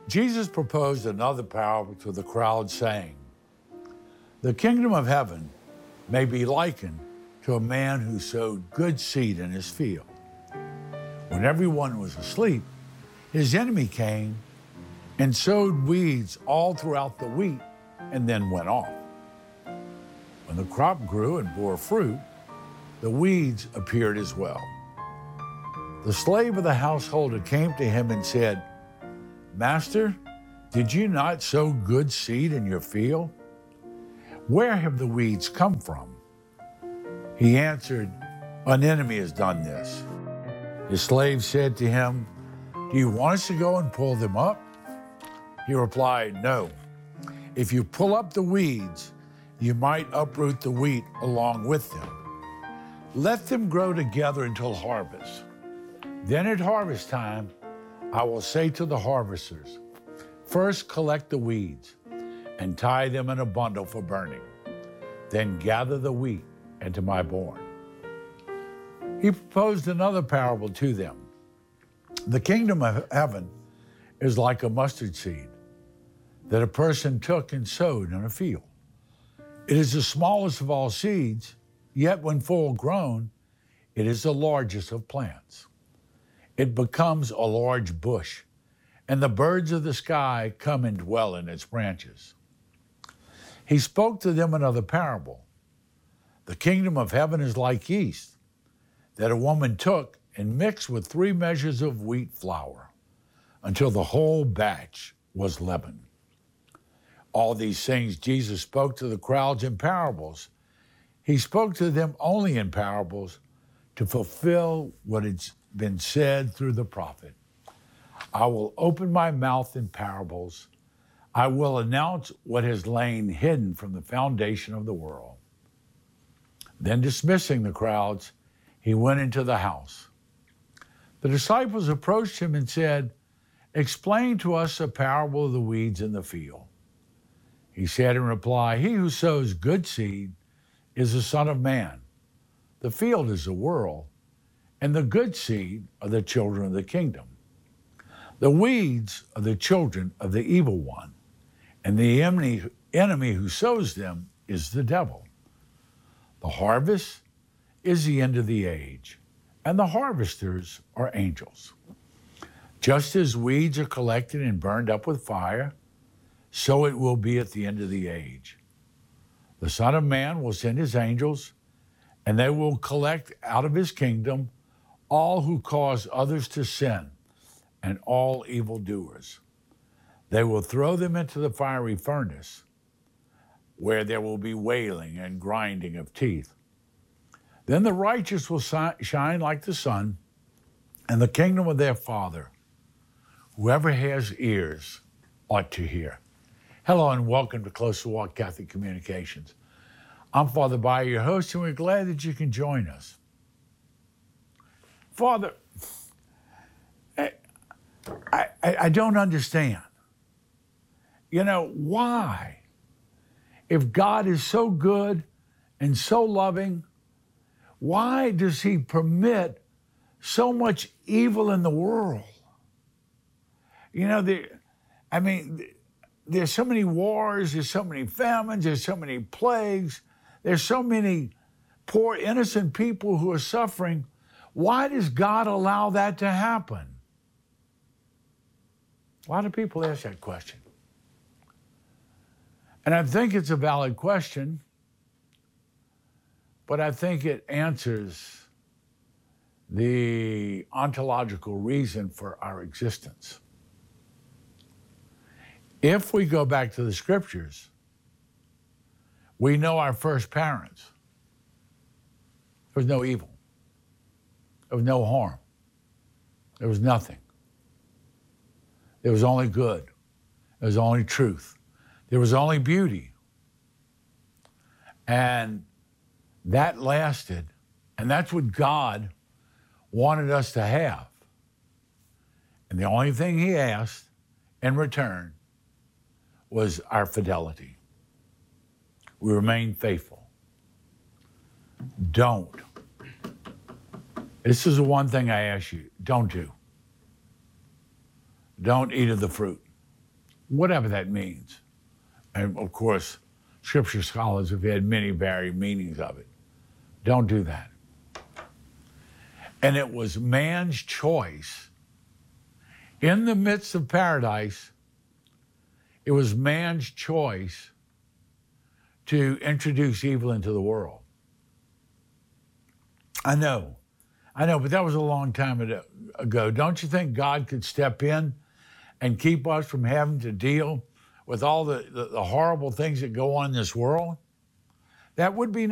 Jesus proposed another parable to the crowd, saying, "The kingdom of heaven may be likened to a man who sowed good seed in his field. When everyone was asleep, his enemy came and sowed weeds all throughout the wheat and then went off. When the crop grew and bore fruit, the weeds appeared as well. The slave of the householder came to him and said, 'Master, did you not sow good seed in your field? Where have the weeds come from?' He answered, 'An enemy has done this.' His slave said to him, 'Do you want us to go and pull them up?' He replied, 'No. If you pull up the weeds, you might uproot the wheat along with them. Let them grow together until harvest. Then at harvest time, I will say to the harvesters, first collect the weeds and tie them in a bundle for burning. Then gather the wheat into my barn.' He proposed another parable to them. 'The kingdom of heaven is like a mustard seed that a person took and sowed in a field. It is the smallest of all seeds, yet when full grown, it is the largest of plants. It becomes a large bush, and the birds of the sky come and dwell in its branches.' He spoke to them another parable. 'The kingdom of heaven is like yeast that a woman took and mixed with 3 measures of wheat flour until the whole batch was leavened.' All these things Jesus spoke to the crowds in parables. He spoke to them only in parables to fulfill what had been said through the prophet. 'I will open my mouth in parables. I will announce what has lain hidden from the foundation of the world.' Then dismissing the crowds, he went into the house. The disciples approached him and said, 'Explain to us a parable of the weeds in the field.' He said in reply, 'He who sows good seed is the Son of Man. The field is the world, and the good seed are the children of the kingdom. The weeds are the children of the evil one, and the enemy who sows them is the devil. The harvest is the end of the age, and the harvesters are angels. Just as weeds are collected and burned up with fire, so it will be at the end of the age. The Son of Man will send his angels, and they will collect out of his kingdom all who cause others to sin and all evildoers. They will throw them into the fiery furnace, where there will be wailing and grinding of teeth. Then the righteous will shine like the sun in the kingdom of their Father. Whoever has ears ought to hear." Hello and welcome to Closer Walk Catholic Communications. I'm Father Bayer, your host, and we're glad that you can join us. Father, I don't understand. Why? If God is so good and so loving, why does he permit so much evil in the world? There's so many wars, there's so many famines, there's so many plagues, there's so many poor innocent people who are suffering. Why does God allow that to happen? A lot of people ask that question. And I think it's a valid question, but I think it answers the ontological reason for our existence. If we go back to the scriptures, we know our first parents. There was no evil. There was no harm. There was nothing. There was only good. There was only truth. There was only beauty. And that lasted, and that's what God wanted us to have. And the only thing he asked in return was our fidelity. We remain faithful. Don't. This is the one thing I ask you, don't do. Don't eat of the fruit. whatever that means. And of course, scripture scholars have had many varied meanings of it. Don't do that. And it was man's choice. In the midst of paradise, it was man's choice to introduce evil into the world. I know, but that was a long time ago. Don't you think God could step in and keep us from having to deal with all the horrible things that go on in this world? That would be